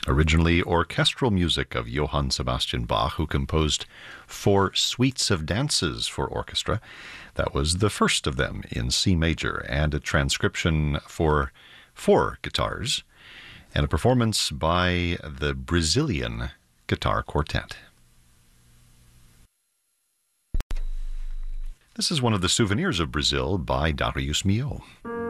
originally orchestral music of Johann Sebastian Bach, who composed 4 suites of dances for orchestra. That was the first of them in C major, and a transcription for 4 guitars, and a performance by the Brazilian Guitar Quartet. This is one of the souvenirs of Brazil by Darius Milhaud.